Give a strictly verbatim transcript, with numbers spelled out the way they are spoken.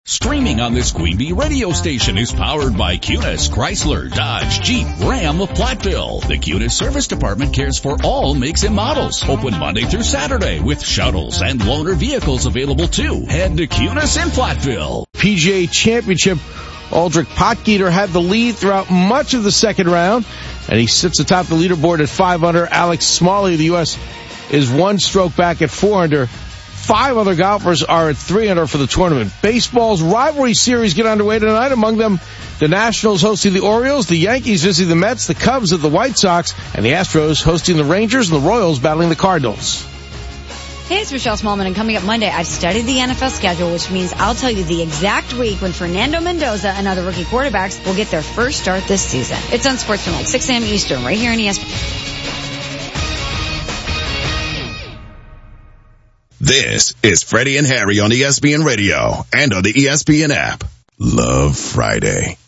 Streaming on this Queen Bee radio station is powered by Cunis, Chrysler, Dodge, Jeep, Ram of Platteville. The Cunis Service Department cares for all makes and models. Open Monday through Saturday with shuttles and loaner vehicles available too. Head to Cunis in Platteville. P G A Championship, Aldrich Potgieter had the lead throughout much of the second round, and he sits atop the leaderboard at five under. Alex Smalley of the U S is one stroke back at four under. Five other golfers are at three under for the tournament. Baseball's rivalry series get underway tonight. Among them, the Nationals hosting the Orioles, the Yankees visiting the Mets, the Cubs at the White Sox, and the Astros hosting the Rangers, and the Royals battling the Cardinals. Hey, it's Rochelle Smallman, and coming up Monday, I've studied the N F L schedule, which means I'll tell you the exact week when Fernando Mendoza and other rookie quarterbacks will get their first start this season. It's on Sports Tonight, six a.m. Eastern, right here on E S P N. This is Freddie and Harry on E S P N Radio and on the E S P N app. Love Friday.